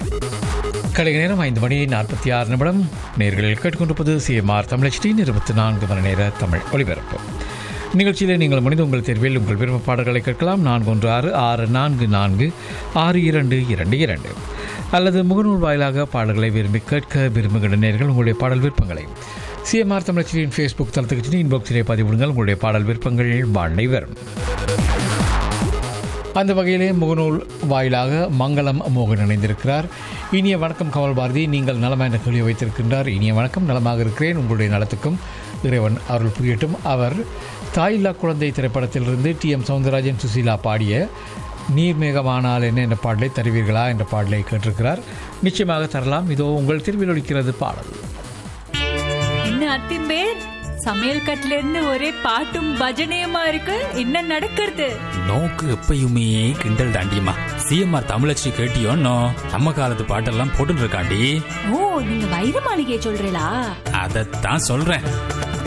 கலைஞர் நேரம் 5:46. நேர்களில் கேட்டுக்கொண்டிருப்பது CMR Tamil HD 24 மணி நேர தமிழ் ஒலிபரப்பு நிகழ்ச்சியில் நீங்கள் முடிந்த உங்கள் தேர்வில் உங்கள் விருப்ப பாடல்களை கேட்கலாம். 4166446222 அல்லது முகநூல் வாயிலாக பாடல்களை விரும்பி கேட்க விரும்புகின்ற நேர்கள் உங்களுடைய பாடல் விருப்பங்களை சிஎம்ஆர் தமிழ் HDயின் ஃபேஸ்புக் தளத்துக்கு இன்பாக்ஸிலே பதிவிடுங்கள். உங்களுடைய பாடல் விருப்பங்கள் வாழை வரும். அந்த வகையிலே முகநூல் வாயிலாக மங்களம் மோகன் இணைந்திருக்கிறார். இனிய வணக்கம் கமல் பாரதி, நீங்கள் நலமாக என்ற கேள்வி வைத்திருக்கின்றார். இனிய வணக்கம், நலமாக இருக்கிறேன். உங்களுடைய நலத்துக்கும் இறைவன் அருள் புரியட்டும். அவர் தாயில்லா குழந்தை திரைப்படத்திலிருந்து TM சௌந்தரராஜன் சுசீலா பாடிய நீர்மேகமானால் என்ன என்ற பாடலை தருவீர்களா என்ற பாடலை கேட்டிருக்கிறார். நிச்சயமாக தரலாம். இதோ உங்கள் திருவில் ஒலிக்கிறது பாடல். என்ன அத்திம்பே, சமையல் கட்டுல இருந்து ஒரே பாட்டும் பஜனையுமா இருக்கு. என்ன நடக்கிறது? நோக்கு எப்பயுமே கிண்டல் தாண்டியம்மா. சிஎம்ஆர் தமிழ் HD கேட்டியோன்னோ நம்ம காலத்து பாட்டெல்லாம் போட்டு இருக்காண்டி. ஓ, நீங்க வைர மாளிகையை சொல்றீங்களா? அதத்தான் சொல்றேன்.